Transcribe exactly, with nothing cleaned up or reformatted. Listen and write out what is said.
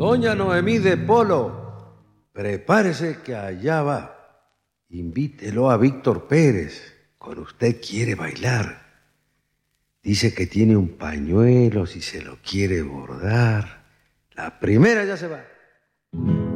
Doña Noemí de Polo, prepárese que allá va. Invítelo a Víctor Pérez. Con usted quiere bailar. Dice que tiene un pañuelo si se lo quiere bordar. La primera ya se va.